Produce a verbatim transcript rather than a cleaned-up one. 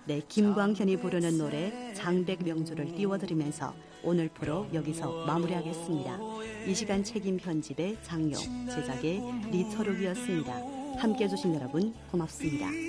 네, 김광현이 부르는 노래 장백 명주를 띄워드리면서 오늘 프로 여기서 마무리하겠습니다. 이 시간 책임 편집의 장용, 제작의 리철욱이었습니다. 함께해 주신 여러분 고맙습니다.